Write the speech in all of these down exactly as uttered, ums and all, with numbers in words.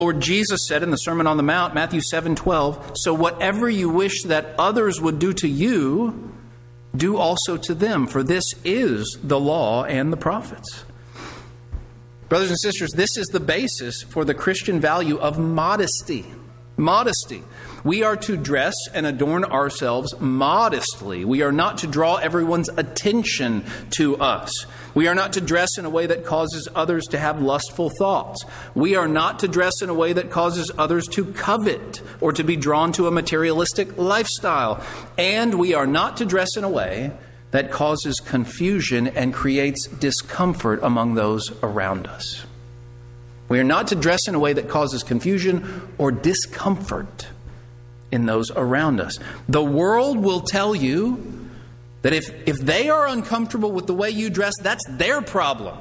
Lord Jesus said in the Sermon on the Mount, Matthew seven twelve, so whatever you wish that others would do to you, do also to them, for this is the law and the prophets. Brothers and sisters, this is the basis for the Christian value of modesty. Modesty. We are to dress and adorn ourselves modestly. We are not to draw everyone's attention to us. We are not to dress in a way that causes others to have lustful thoughts. We are not to dress in a way that causes others to covet or to be drawn to a materialistic lifestyle. And we are not to dress in a way that causes confusion and creates discomfort among those around us. We are not to dress in a way that causes confusion or discomfort in those around us. The world will tell you that if, if they are uncomfortable with the way you dress, that's their problem.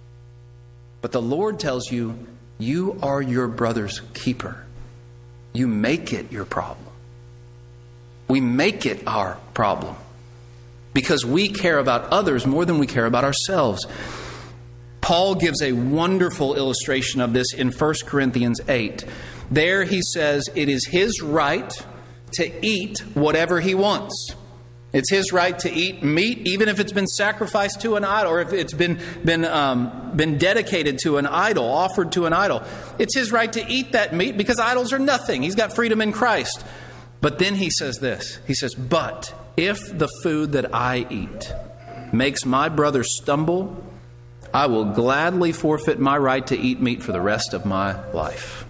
But the Lord tells you, you are your brother's keeper. You make it your problem. We make it our problem because we care about others more than we care about ourselves. Paul gives a wonderful illustration of this in First Corinthians eight. There he says it is his right to eat whatever he wants. It's his right to eat meat, even if it's been sacrificed to an idol, or if it's been been um, been dedicated to an idol, offered to an idol. It's his right to eat that meat because idols are nothing. He's got freedom in Christ. But then he says this. He says, but if the food that I eat makes my brother stumble, I will gladly forfeit my right to eat meat for the rest of my life.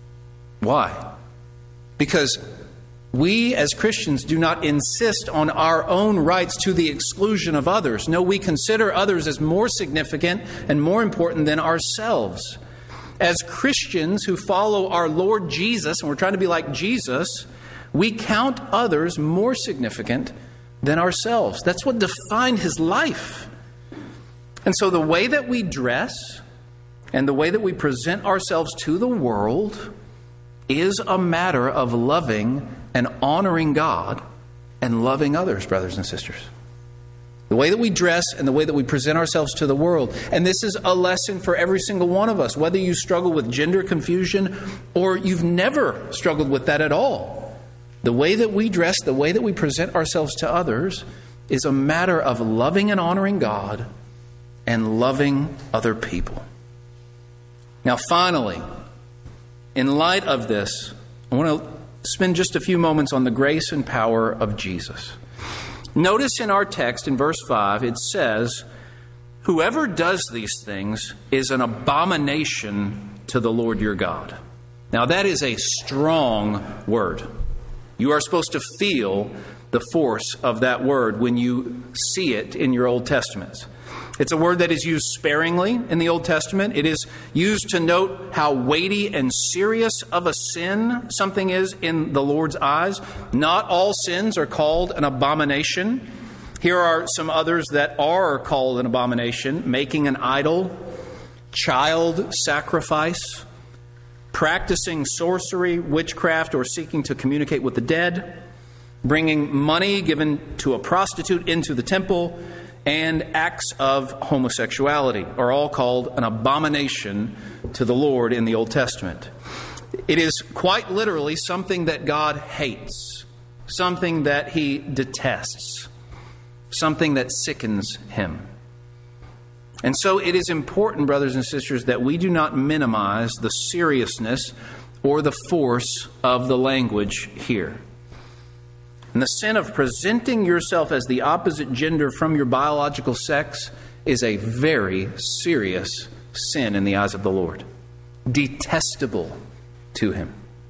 Why? Because we as Christians do not insist on our own rights to the exclusion of others. No, we consider others as more significant and more important than ourselves. As Christians who follow our Lord Jesus, and we're trying to be like Jesus, we count others more significant than ourselves. That's what defined his life. And so the way that we dress and the way that we present ourselves to the world is a matter of loving and honoring God and loving others, brothers and sisters. The way that we dress and the way that we present ourselves to the world. And this is a lesson for every single one of us, whether you struggle with gender confusion or you've never struggled with that at all. The way that we dress, the way that we present ourselves to others is a matter of loving and honoring God and loving other people. Now, finally, in light of this, I want to spend just a few moments on the grace and power of Jesus. Notice in our text in verse five, it says, whoever does these things is an abomination to the Lord your God. Now, that is a strong word. You are supposed to feel the force of that word when you see it in your Old Testaments. It's a word that is used sparingly in the Old Testament. It is used to note how weighty and serious of a sin something is in the Lord's eyes. Not all sins are called an abomination. Here are some others that are called an abomination: making an idol, child sacrifice, practicing sorcery, witchcraft, or seeking to communicate with the dead, bringing money given to a prostitute into the temple, and acts of homosexuality are all called an abomination to the Lord in the Old Testament. It is quite literally something that God hates, something that he detests, something that sickens him. And so it is important, brothers and sisters, that we do not minimize the seriousness or the force of the language here. And the sin of presenting yourself as the opposite gender from your biological sex is a very serious sin in the eyes of the Lord. Detestable to him.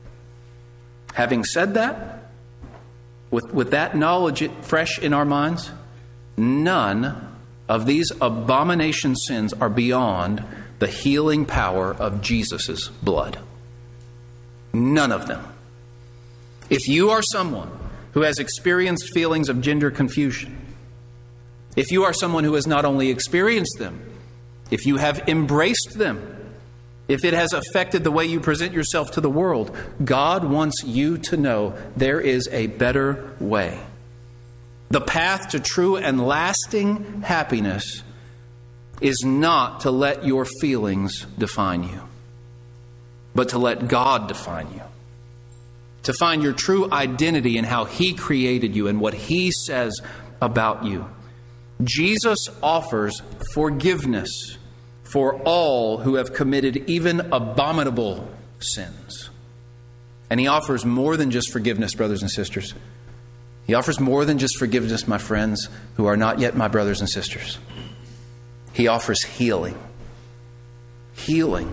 Having said that, with, with that knowledge fresh in our minds, none of these abomination sins are beyond the healing power of Jesus' blood. None of them. If you are someone who has experienced feelings of gender confusion, if you are someone who has not only experienced them, if you have embraced them, if it has affected the way you present yourself to the world, God wants you to know there is a better way. The path to true and lasting happiness is not to let your feelings define you. but to let God define you. To find your true identity in how He created you and what He says about you. Jesus offers forgiveness for all who have committed even abominable sins. And He offers more than just forgiveness, brothers and sisters. He offers more than just forgiveness, my friends, who are not yet my brothers and sisters. He offers healing. Healing.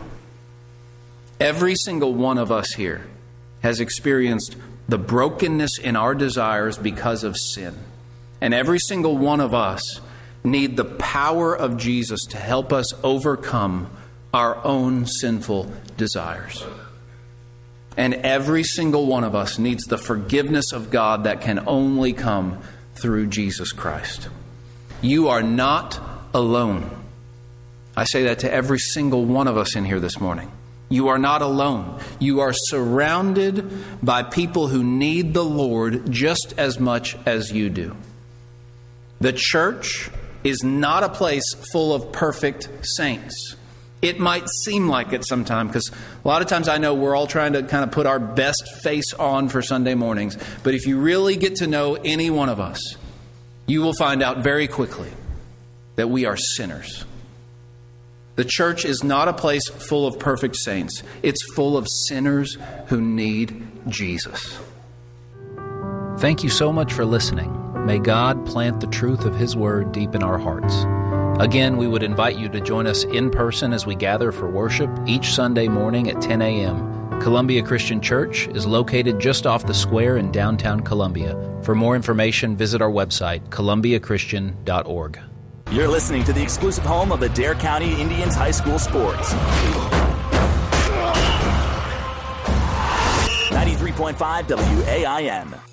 Every single one of us here has experienced the brokenness in our desires because of sin. And every single one of us need the power of Jesus to help us overcome our own sinful desires. And every single one of us needs the forgiveness of God that can only come through Jesus Christ. You are not alone. I say that to every single one of us in here this morning. You are not alone. You are surrounded by people who need the Lord just as much as you do. The church is not a place full of perfect saints. It might seem like it sometimes, because a lot of times I know we're all trying to kind of put our best face on for Sunday mornings. But if you really get to know any one of us, you will find out very quickly that we are sinners. The church is not a place full of perfect saints. It's full of sinners who need Jesus. Thank you so much for listening. May God plant the truth of His Word deep in our hearts. Again, we would invite you to join us in person as we gather for worship each Sunday morning at ten a.m. Columbia Christian Church is located just off the square in downtown Columbia. For more information, visit our website, columbia christian dot org. You're listening to the exclusive home of Adair County Indians High School sports. ninety-three point five W A I M.